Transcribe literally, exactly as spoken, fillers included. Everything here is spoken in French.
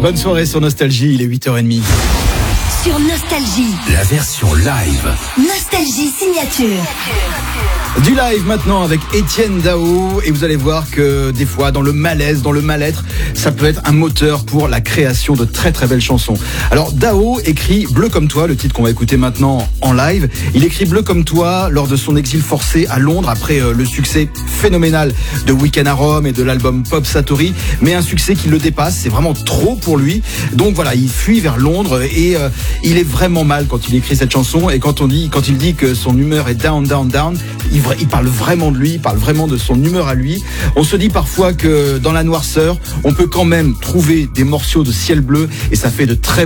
Bonne soirée sur Nostalgie, il est huit heures trente. Sur Nostalgie. La version live. Nostalgie signature. Du live maintenant avec Étienne Dao, et vous allez voir que des fois dans le malaise, dans le mal-être, ça peut être un moteur pour la création de très très belles chansons. Alors Dao écrit Bleu comme toi, le titre qu'on va écouter maintenant en live. Il écrit Bleu comme toi lors de son exil forcé à Londres après euh, le succès phénoménal de Weekend à Rome et de l'album Pop Satori, mais un succès qui le dépasse, c'est vraiment trop pour lui. Donc voilà, il fuit vers Londres et euh, il est vraiment mal quand il écrit cette chanson, et quand on dit, quand il dit que son humeur est down, down, down, il il parle vraiment de lui, il parle vraiment de son humeur à lui. On se dit parfois que dans la noirceur, on peut quand même trouver des morceaux de ciel bleu, et ça fait de très